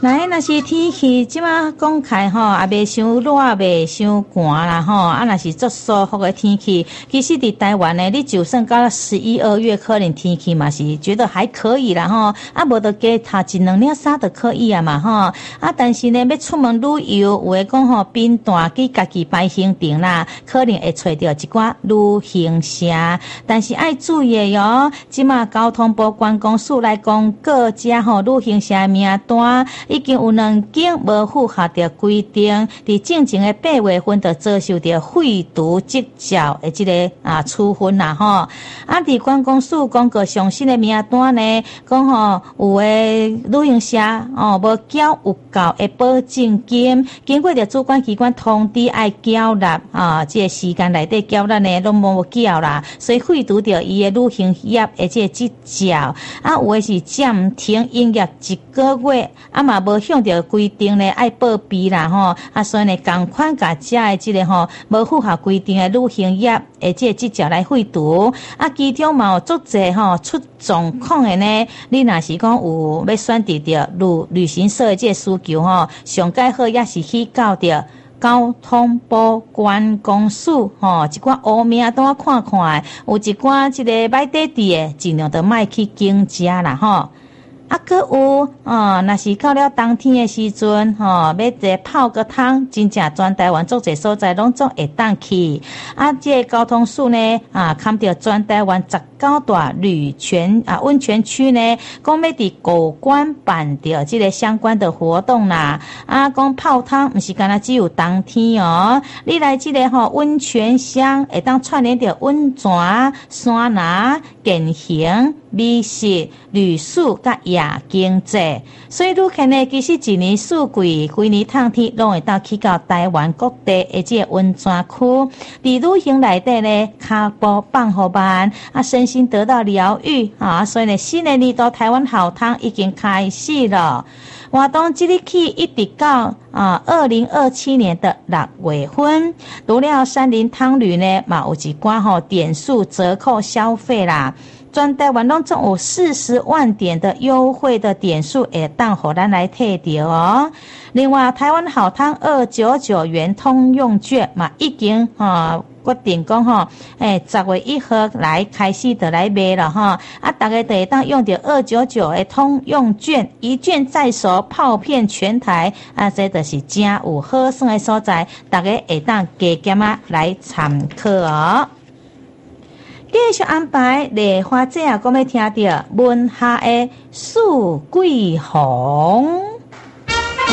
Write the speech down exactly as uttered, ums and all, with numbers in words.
来，若是天气即马讲开吼，也袂伤热，袂伤寒啦吼。啊，若是足舒服的天气，其实伫台湾呢，你就算到十一二月，可能天气嘛是觉得还可以啦吼。啊，无得加套一两领衫就可以啊嘛吼。啊，但是呢，要出门旅游，有诶讲吼，边段去家己排行程啦，可能会找到一寡旅行社，但是爱注意哟。即马交通部观光署来讲，各家吼旅行社名单。已经有两间无符合着规定，伫正前的八月份就遭受到废除执照的即个啊处分啦吼。啊，伫观光署讲个详细的名单呢，讲吼有诶旅行社哦无缴有够的保证金，经过着主管机关通知爱缴纳啊，即个时间内底缴纳呢拢无缴啦，所以废除着伊的旅行业的即个执照。啊，有诶是暂停营业一个月，啊嘛。无向着规定呢，爱报备啦吼，啊，所以呢，共款甲遮的即个吼，无符合规定的旅行业的即个执照来废除。啊，其中嘛有足侪吼出状况的呢，你若是讲有要选择着旅旅行社的即个需求吼，上介好也是去到着交通部观光署吼，一寡乌名单看看，有一寡即个歹地地的，尽量都莫去经遮啦吼。啊，搁有哦，若是到了冬天的时阵，吼、哦，要坐泡个汤，真正全台湾足侪所在拢总会当去。啊，这个交通署呢，啊，看到全台湾十九大旅泉啊温泉区呢，讲要伫古关办着这个相关的活动啦。啊，讲泡汤毋是干那只有冬天哦，你来这个吼、哦、温泉乡会当串联着温泉、山拿、健行、美食、旅宿甲夜经济，所以旅客呢，其实一年四季、规年冬天拢会当去到台湾各地的这个温泉区，伫旅行内底呢，脚步放好慢，啊，身心得到疗愈啊，所以呢，新的年度台湾好汤已经开始了。活动即日起一直到啊，二零二七年的六月份，除了山林汤旅呢，嘛有一寡吼点数折扣消费啦。全台湾拢总有四十万点的优惠的点数，会当互咱来摕到哦。另外，台湾好汤二九九元通用券嘛，已经啊决定讲吼，诶，十月一号来开始就来卖了哈。啊，大家就会当用到二九九的通用券，一券在手，泡遍全台啊，这就是真有好耍的所在，大家会当加减啊来参考哦。继续安排丽花姐啊，讲要听到文夏的《四季红》。